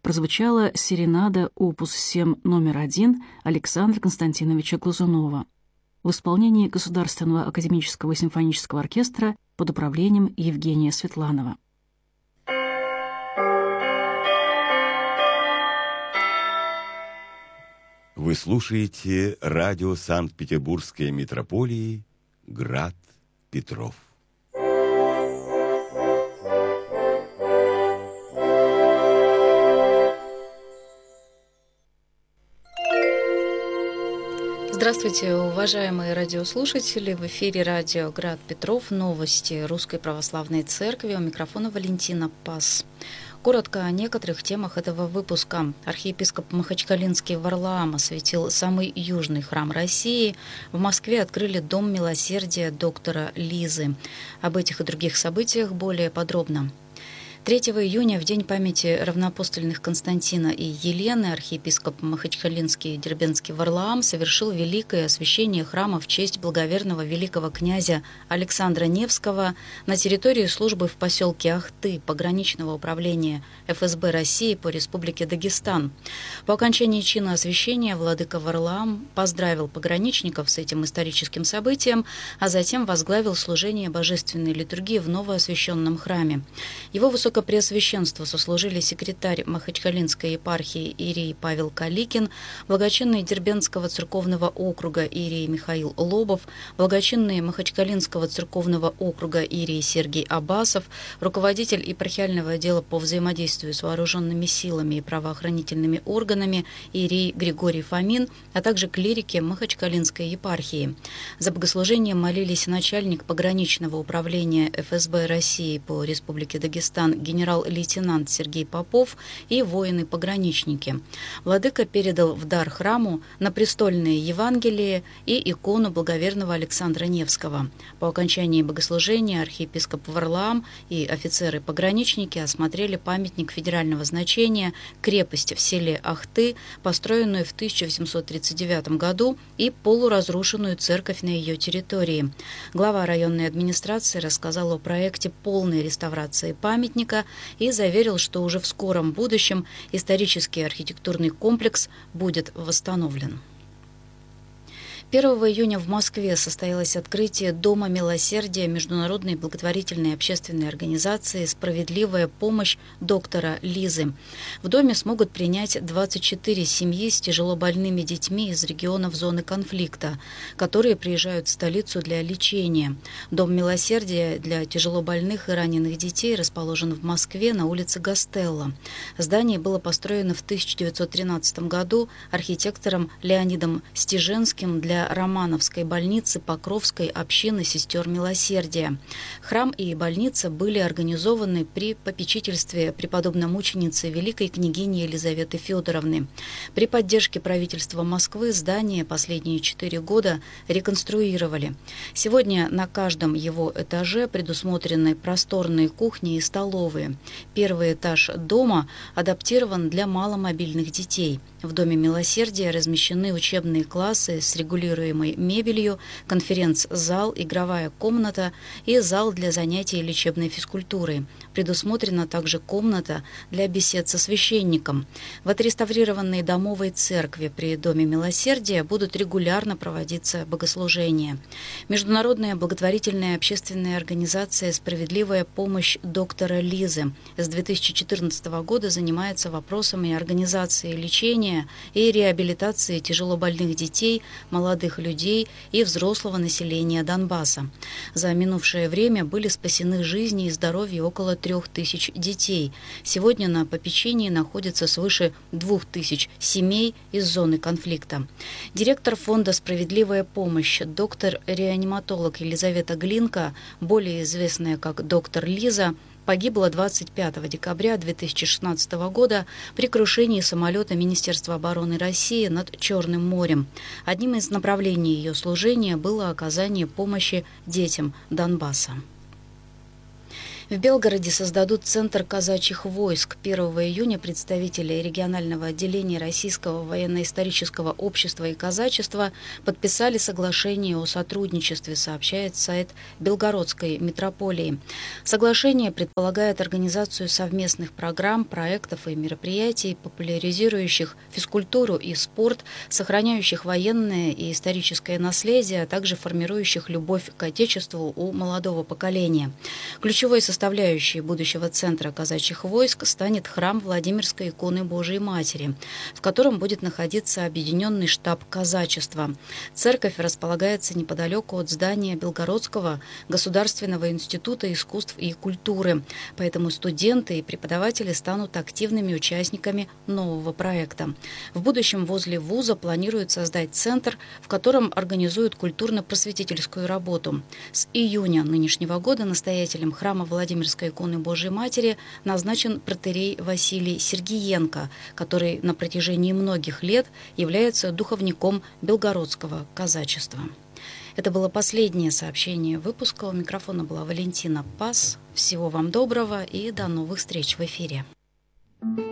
прозвучала серенада опус 7 номер 1 Александра Константиновича Глазунова в исполнении Государственного академического симфонического оркестра под управлением Евгения Светланова. Вы слушаете радио Санкт-Петербургской метрополии «Град Петров». Здравствуйте, уважаемые радиослушатели! В эфире радио «Град Петров», новости Русской Православной Церкви. У микрофона Валентина Пас. Коротко о некоторых темах этого выпуска. Архиепископ Махачкалинский Варлаам осветил самый южный храм России. В Москве открыли Дом милосердия доктора Лизы. Об этих и других событиях более подробно. 3 июня, в день памяти равноапостольных Константина и Елены, архиепископ Махачкалинский Дербентский Варлаам совершил великое освящение храма в честь благоверного великого князя Александра Невского на территории службы в поселке Ахты пограничного управления ФСБ России по Республике Дагестан. По окончании чина освящения владыка Варлаам поздравил пограничников с этим историческим событием, а затем возглавил служение божественной литургии в новоосвященном храме. Его Высокопреосвященство сослужили секретарь Махачкалинской епархии иерей Павел Каликин, благочинный Дербентского церковного округа иерей Михаил Лобов, благочинный Махачкалинского церковного округа иерей Сергий Абасов, руководитель епархиального отдела по взаимодействию с вооруженными силами и правоохранительными органами иерей Григорий Фомин, а также клирики Махачкалинской епархии. За богослужением молились начальник пограничного управления ФСБ России по Республике Дагестан генерал-лейтенант Сергей Попов и воины-пограничники. Владыка передал в дар храму напрестольные Евангелие и икону благоверного Александра Невского. По окончании богослужения архиепископ Варлаам и офицеры-пограничники осмотрели памятник федерального значения, крепость в селе Ахты, построенную в 1839 году, и полуразрушенную церковь на ее территории. Глава районной администрации рассказал о проекте полной реставрации памятника и заверил, что уже в скором будущем исторический архитектурный комплекс будет восстановлен. 1 июня в Москве состоялось открытие Дома милосердия международной благотворительной общественной организации «Справедливая помощь» доктора Лизы. В доме смогут принять 24 семьи с тяжелобольными детьми из регионов зоны конфликта, которые приезжают в столицу для лечения. Дом милосердия для тяжелобольных и раненых детей расположен в Москве на улице Гастелло. Здание было построено в 1913 году архитектором Леонидом Стеженским для Романовской больницы Покровской общины сестер милосердия. Храм и больница были организованы при попечительстве преподобномученицы великой княгини Елизаветы Федоровны. При поддержке правительства Москвы здание последние 4 года реконструировали. Сегодня на каждом его этаже предусмотрены просторные кухни и столовые. Первый этаж дома адаптирован для маломобильных детей. В Доме милосердия размещены учебные классы с регулируемой мебелью, конференц-зал, игровая комната и зал для занятий лечебной физкультурой. Предусмотрена также комната для бесед со священником. В отреставрированной домовой церкви при Доме милосердия будут регулярно проводиться богослужения. Международная благотворительная общественная организация «Справедливая помощь» доктора Лизы с 2014 года занимается вопросами организации лечения и реабилитации тяжелобольных детей, молодых людей и взрослого населения Донбасса. За минувшее время были спасены жизни и здоровье около 3000 детей. Сегодня на попечении находится свыше 2000 семей из зоны конфликта. Директор фонда «Справедливая помощь», доктор-реаниматолог Елизавета Глинка, более известная как доктор Лиза, погибла 25 декабря 2016 года при крушении самолета Министерства обороны России над Черным морем. Одним из направлений ее служения было оказание помощи детям Донбасса. В Белгороде создадут Центр казачьих войск. 1 июня представители регионального отделения Российского военно-исторического общества и казачества подписали соглашение о сотрудничестве, сообщает сайт Белгородской митрополии. Соглашение предполагает организацию совместных программ, проектов и мероприятий, популяризирующих физкультуру и спорт, сохраняющих военное и историческое наследие, а также формирующих любовь к Отечеству у молодого поколения. Ключевой составляющей будущего Центра казачьих войск станет храм Владимирской иконы Божией Матери, в котором будет находиться объединенный штаб казачества. Церковь располагается неподалеку от здания Белгородского государственного института искусств и культуры, поэтому студенты и преподаватели станут активными участниками нового проекта. В будущем возле вуза планируют создать центр, в котором организуют культурно-просветительскую работу. С июня нынешнего года настоятелем храма Владимирской иконы Божией Матери назначен протоиерей Василий Сергиенко, который на протяжении многих лет является духовником белгородского казачества. Это было последнее сообщение выпуска. У микрофона была Валентина Пас. Всего вам доброго и до новых встреч в эфире.